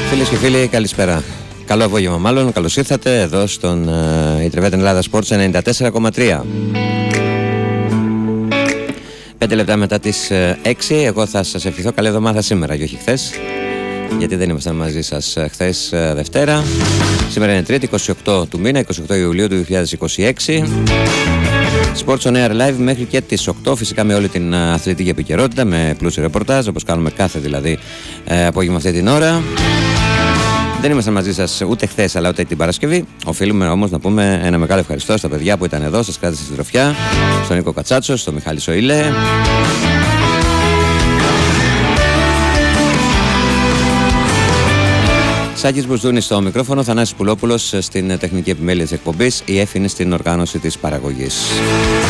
Φίλες και φίλοι, καλησπέρα. Καλό απόγευμα μάλλον, καλώς ήρθατε εδώ στον Ιτρεβέτεν Ελλάδα Sports 94,3. 5 λεπτά μετά τις 6, εγώ θα σας ευχηθώ καλή εβδομάδα σήμερα και όχι χθες, γιατί δεν ήμασταν μαζί σας χθες Δευτέρα. Σήμερα είναι Τρίτη, 28 του μήνα, 28 Ιουλίου του 2026. Sports on Air Live μέχρι και τις 8, φυσικά με όλη την αθλητική επικαιρότητα, με πλούσιο ρεπορτάζ, όπως κάνουμε κάθε δηλαδή απόγευμα αυτή την ώρα. Δεν ήμασταν μαζί σας ούτε χθες αλλά ούτε την Παρασκευή. Οφείλουμε όμως να πούμε ένα μεγάλο ευχαριστώ στα παιδιά που ήταν εδώ, σας κράτησε στη τροφιά, στον Νίκο Κατσάτσο, στον Μιχάλη Σοηλέ. Σάκης Μπουσδούνης στο μικρόφωνο, Θανάσης Πουλόπουλος στην τεχνική επιμέλεια της εκπομπής, η Εφ είναι στην οργάνωση της παραγωγής.